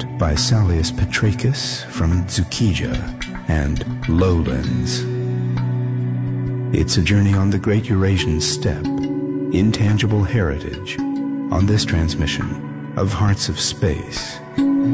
present by Salius Petracus from Tsukija and Lowlands. It's a journey on the Great Eurasian Steppe, intangible heritage, on this transmission of Hearts of Space.